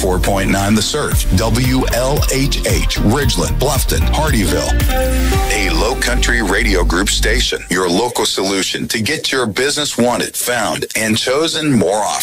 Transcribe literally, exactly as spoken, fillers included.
four point nine The Surf, W L H H, Ridgeland, Bluffton, Hardyville. A Low Country Radio Group station, your local solution to get your business wanted, found, and chosen more often.